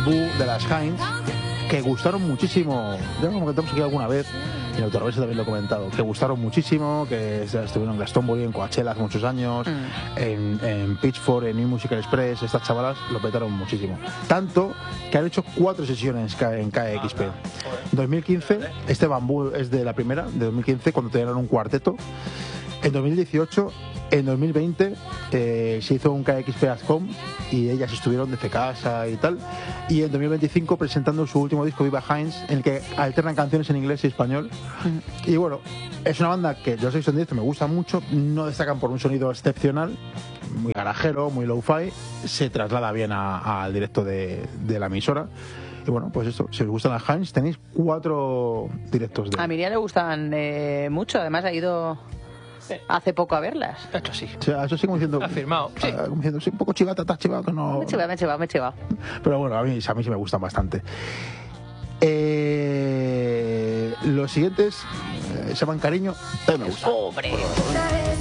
bambú de las Heinz, que gustaron muchísimo. Ya lo comentamos aquí alguna vez, y en Autoreverso también lo he comentado, que gustaron muchísimo, que estuvieron en Glastonbury, en Coachella hace muchos años, en Pitchfork, en New Musical Express. Estas chavalas lo petaron muchísimo. Tanto que han hecho 4 sesiones en KXP. En 2015, este bambú es de la primera, de 2015, cuando tenían un cuarteto. En 2018, en 2020 se hizo un KXP at Home y ellas estuvieron desde casa y tal. Y en 2025 presentando su último disco, Viva Heinz, en el que alternan canciones en inglés y español. Y bueno, es una banda que yo soy en directo, me gusta mucho. No destacan por un sonido excepcional, muy garajero, muy low-fi. Se traslada bien al directo de la emisora. Y bueno, pues esto, si os gustan las Heinz, tenéis 4 directos de... A Miriam le gustan mucho, además ha ido hace poco a verlas. Esto sí. O sea, eso sí, como diciendo... Ha firmado, sí. Como diciendo, sí, un poco chivata, estás chivado, que no... Me he chivado. Pero bueno, a mí sí me gustan bastante. Los siguientes se llaman Cariño, también me gustan. ¡Hombre!